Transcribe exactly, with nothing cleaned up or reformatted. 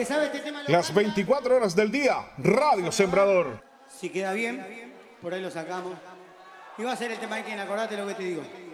que sabe este tema lo Las canta. veinticuatro horas del día, Radio Sembrador. Si queda bien, por ahí lo sacamos. Y va a ser el tema de quien, acordate lo que te digo.